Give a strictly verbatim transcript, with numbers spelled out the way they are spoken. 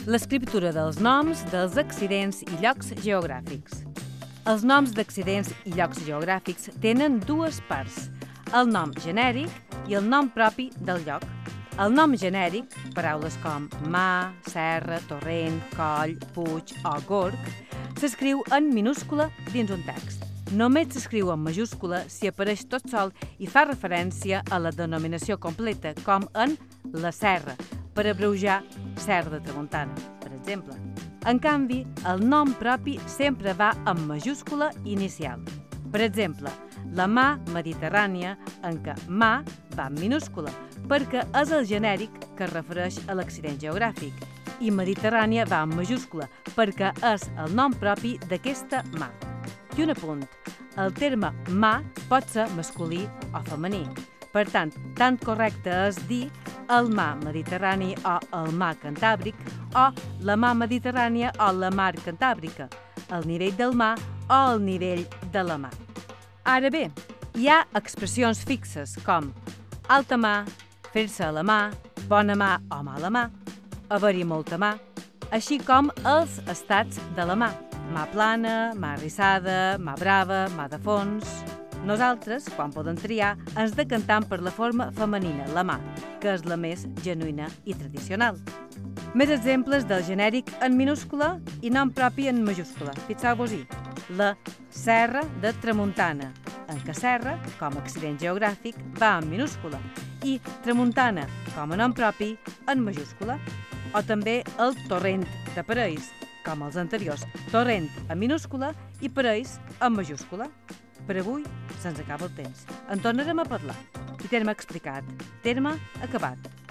L'escriptura dels noms dels accidents i llocs geogràfics. Els noms d'accidents i llocs geogràfics tenen dues parts, el nom genèric i el nom propi del lloc. El nom genèric, paraules com mà, serra, torrent, coll, puig o gorg, s'escriu en minúscula dins un text. Només s'escriu en majúscula si apareix tot sol i fa referència a la denominació completa, com en la serra, per abreujar Serra de Tramuntana, per exemple. En canvi, el nom propi sempre va en majúscula inicial. Per exemple, la mà mediterrània, en què mà va en minúscula, perquè és el genèric que es refereix a l'accident geogràfic, i mediterrània va en majúscula, perquè és el nom propi d'aquesta mà. I un apunt, el terme mà pot ser masculí o femení. Per tant, tan correcte és dir el mar Mediterrani o el mar Cantàbric o la mar Mediterrània o la mar Cantàbrica, el nivell del mar o el nivell de la mar. Ara bé, hi ha expressions fixes com alta mar, fer-se a la mà, bona mà o mala mà, haver-hi molta mà, així com els estats de la mà, mà plana, mà arrissada, mà brava, mà de fons. Nosaltres, quan podem triar, ens decantem per la forma femenina, la mà, que és la més genuïna i tradicional. Més exemples del genèric en minúscula i nom propi en majúscula. Fixeu-vos-hi. La Serra de Tramuntana, en què serra, com a accident geogràfic, va en minúscula, i Tramuntana, com a nom propi, en majúscula. O també el Torrent de Parells, com els anteriors, torrent en minúscula i Parells en majúscula. Per avui se'ns acaba el temps. En tornarem a parlar. I terme explicat. Terme acabat.